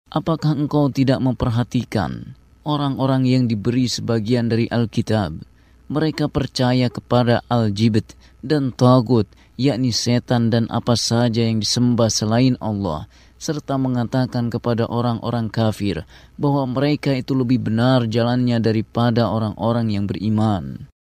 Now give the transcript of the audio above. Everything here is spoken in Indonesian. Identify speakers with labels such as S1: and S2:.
S1: Apakah engkau tidak memperhatikan orang-orang yang diberi sebagian dari Alkitab? Mereka percaya kepada Al-Jibt dan Tagut, yakni setan dan apa saja yang disembah selain Allah, serta mengatakan kepada orang-orang kafir bahwa mereka itu lebih benar jalannya daripada orang-orang yang beriman.